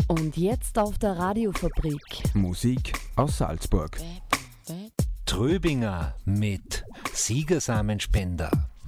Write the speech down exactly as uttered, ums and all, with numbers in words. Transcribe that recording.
Und jetzt auf der Radiofabrik. Musik aus Salzburg. Tröbinger mit Siegersammenspender.